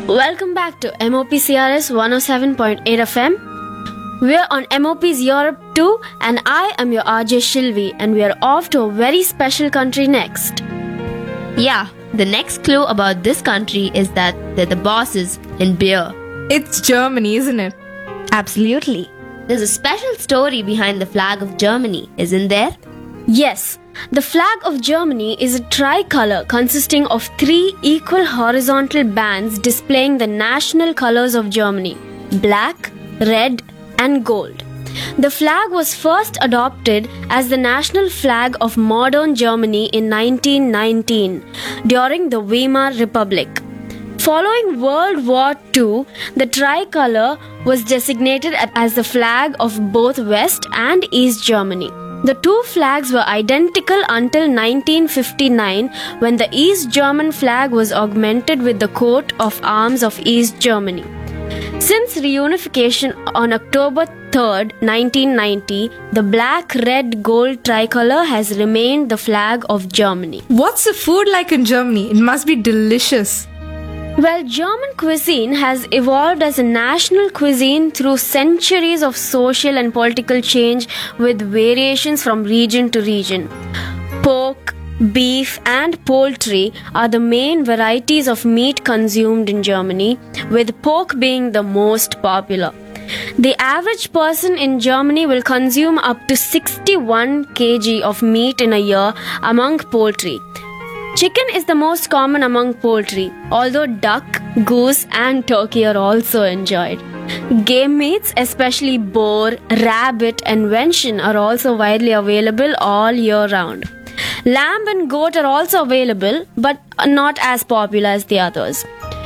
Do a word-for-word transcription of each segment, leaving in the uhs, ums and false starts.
Welcome back to M O P C R S one oh seven point eight F M. We're on M O P's Europe two and I am your R J Shilvi and we are off to a very special country next. Yeah, the next clue about this country is that they're the bosses in beer. It's Germany, isn't it? Absolutely. There's a special story behind the flag of Germany, isn't there? Yes, the flag of Germany is a tricolor consisting of three equal horizontal bands displaying the national colors of Germany: black, red, and gold. The flag was first adopted as the national flag of modern Germany in nineteen nineteen during the Weimar Republic. Following World War Two, the tricolor was designated as the flag of both West and East Germany. The two flags were identical until nineteen fifty-nine, when the East German flag was augmented with the coat of arms of East Germany. Since reunification on October third, nineteen ninety, the black, red, gold tricolor has remained the flag of Germany. What's the food like in Germany? It must be delicious. Well, German cuisine has evolved as a national cuisine through centuries of social and political change with variations from region to region. Pork, beef, and poultry are the main varieties of meat consumed in Germany, with pork being the most popular. The average person in Germany will consume up to sixty-one kilograms of meat in a year among poultry. Chicken is the most common among poultry, although duck, goose, and turkey are also enjoyed. Game meats, especially boar, rabbit, and venison, are also widely available all year round. Lamb and goat are also available, but not as popular as the others.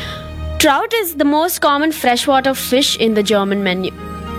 Trout is the most common freshwater fish in the German menu.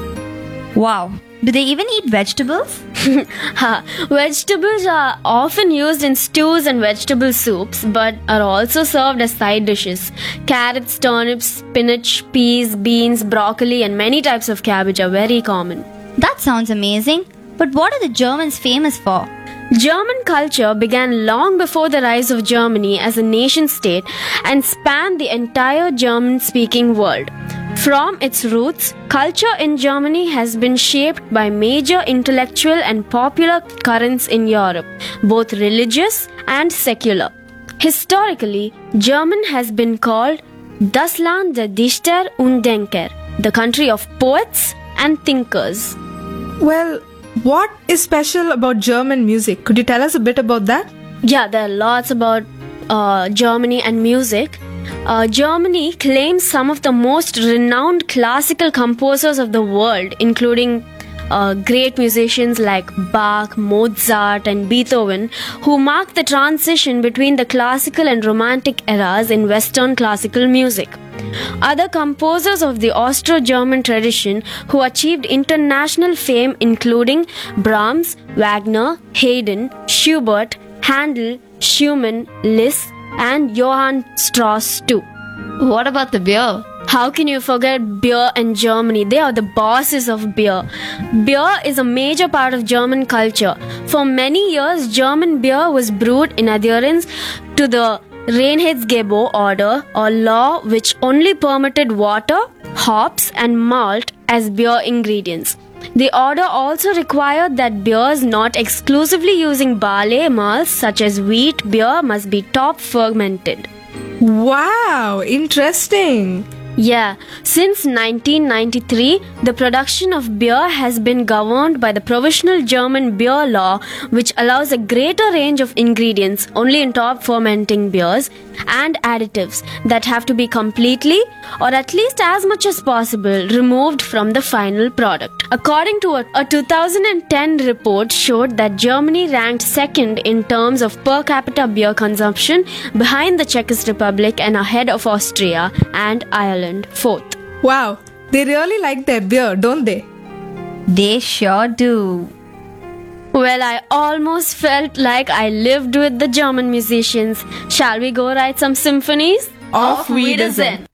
Wow. Do they even eat vegetables? Ha, vegetables are often used in stews and vegetable soups, but are also served as side dishes. Carrots, turnips, spinach, peas, beans, broccoli, and many types of cabbage are very common. That sounds amazing. But what are the Germans famous for? German culture began long before the rise of Germany as a nation state and spanned the entire German-speaking world. From its roots, culture in Germany has been shaped by major intellectual and popular currents in Europe, both religious and secular. Historically, German has been called Das Land der Dichter und Denker, the country of poets and thinkers. Well, what is special about German music? Could you tell us a bit about that? Yeah, there are lots about uh, Germany and music. Uh, Germany claims some of the most renowned classical composers of the world, including uh, great musicians like Bach, Mozart, and Beethoven, who marked the transition between the classical and romantic eras in Western classical music. Other composers of the Austro-German tradition who achieved international fame including Brahms, Wagner, Haydn, Schubert, Handel, Schumann, Liszt, and Johann Strauss too. What about the beer? How can you forget beer in Germany? They are the bosses of beer. Beer is a major part of German culture. For many years, German beer was brewed in adherence to the Reinheitsgebot order or law, which only permitted water, hops, and malt as beer ingredients. The order also required that beers not exclusively using barley malts such as wheat beer must be top fermented. Wow, interesting. Yeah, since nineteen ninety-three, the production of beer has been governed by the Provisional German Beer Law, which allows a greater range of ingredients only in top fermenting beers and additives that have to be completely, or at least as much as possible, removed from the final product. According to a, a two thousand ten report showed that Germany ranked second in terms of per capita beer consumption, behind the Czech Republic and ahead of Austria and Ireland. Fourth. Wow, they really like their beer, don't they? They sure do. Well, I almost felt like I lived with the German musicians. Shall we go write some symphonies? Auf Wiedersehen.